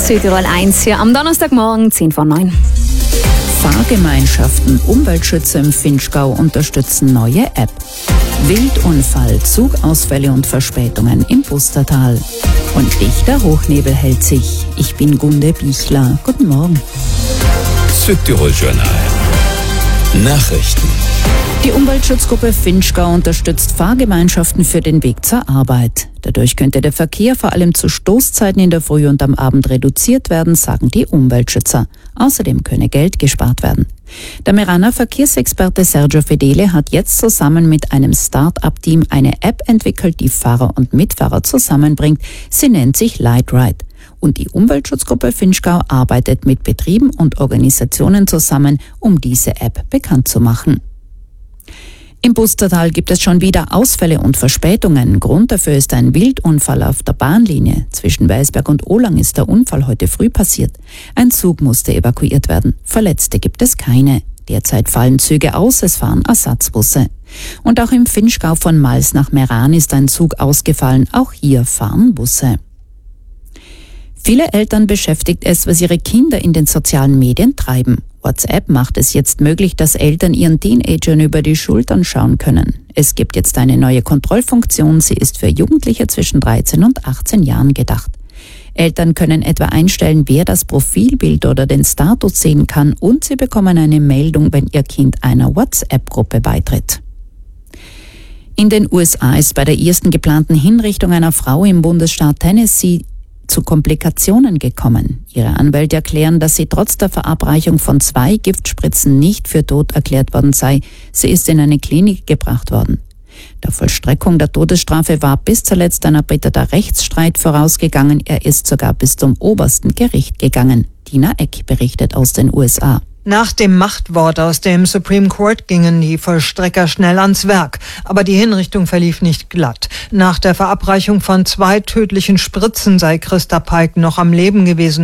Südtirol 1 hier am Donnerstagmorgen 10:09. Fahrgemeinschaften, Umweltschützer im Vinschgau unterstützen neue App. Wildunfall, Zugausfälle und Verspätungen im Pustertal. Und dichter Hochnebel hält sich. Ich bin Gunde Bichler. Guten Morgen. Südtirol Journal. Nachrichten. Die Umweltschutzgruppe Vinschgau unterstützt Fahrgemeinschaften für den Weg zur Arbeit. Dadurch könnte der Verkehr vor allem zu Stoßzeiten in der Früh und am Abend reduziert werden, sagen die Umweltschützer. Außerdem könne Geld gespart werden. Der Meraner Verkehrsexperte Sergio Fedele hat jetzt zusammen mit einem Start-up-Team eine App entwickelt, die Fahrer und Mitfahrer zusammenbringt. Sie nennt sich LightRide. Und die Umweltschutzgruppe Vinschgau arbeitet mit Betrieben und Organisationen zusammen, um diese App bekannt zu machen. Im Pustertal gibt es schon wieder Ausfälle und Verspätungen. Grund dafür ist ein Wildunfall auf der Bahnlinie. Zwischen Weisberg und Ohlang ist der Unfall heute früh passiert. Ein Zug musste evakuiert werden. Verletzte gibt es keine. Derzeit fallen Züge aus, es fahren Ersatzbusse. Und auch im Vinschgau von Mals nach Meran ist ein Zug ausgefallen. Auch hier fahren Busse. Viele Eltern beschäftigt es, was ihre Kinder in den sozialen Medien treiben. WhatsApp macht es jetzt möglich, dass Eltern ihren Teenagern über die Schultern schauen können. Es gibt jetzt eine neue Kontrollfunktion. Sie ist für Jugendliche zwischen 13 und 18 Jahren gedacht. Eltern können etwa einstellen, wer das Profilbild oder den Status sehen kann, und sie bekommen eine Meldung, wenn ihr Kind einer WhatsApp-Gruppe beitritt. In den USA ist bei der ersten geplanten Hinrichtung einer Frau im Bundesstaat Tennessee zu Komplikationen gekommen. Ihre Anwälte erklären, dass sie trotz der Verabreichung von 2 Giftspritzen nicht für tot erklärt worden sei. Sie ist in eine Klinik gebracht worden. Der Vollstreckung der Todesstrafe war bis zuletzt ein erbitterter Rechtsstreit vorausgegangen. Er ist sogar bis zum obersten Gericht gegangen. Tina Eck berichtet aus den USA. Nach dem Machtwort aus dem Supreme Court gingen die Vollstrecker schnell ans Werk. Aber die Hinrichtung verlief nicht glatt. Nach der Verabreichung von 2 tödlichen Spritzen sei Christa Pike noch am Leben gewesen.